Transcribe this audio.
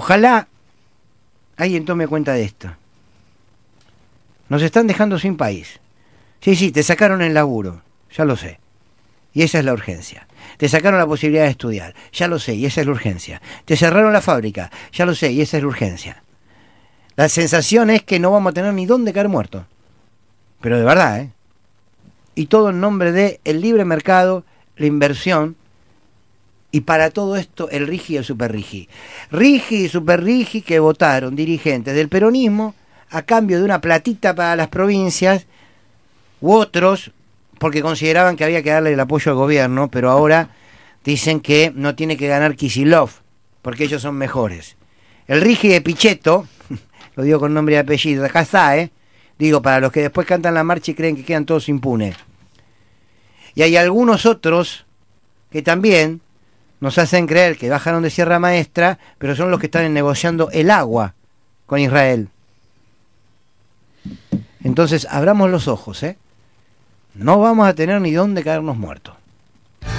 Ojalá alguien tome cuenta de esto. Nos están dejando sin país. Sí, te sacaron el laburo, ya lo sé. Y esa es la urgencia. Te sacaron la posibilidad de estudiar, ya lo sé, y esa es la urgencia. Te cerraron la fábrica, ya lo sé, y esa es la urgencia. La sensación es que no vamos a tener ni dónde caer muertos. Pero de verdad, ¿eh? Y todo en nombre de el libre mercado, la inversión, y para todo esto el Rigi y el Super Rigi. Rigi y Super Rigi que votaron dirigentes del peronismo a cambio de una platita para las provincias, u otros, porque consideraban que había que darle el apoyo al gobierno, pero ahora dicen que no tiene que ganar Kicillof, porque ellos son mejores. El Rigi de Pichetto, lo digo con nombre y apellido, acá está, digo, para los que después cantan la marcha y creen que quedan todos impunes. Y hay algunos otros que también nos hacen creer que bajaron de Sierra Maestra, pero son los que están negociando el agua con Israel. Entonces, abramos los ojos, No vamos a tener ni dónde caernos muertos.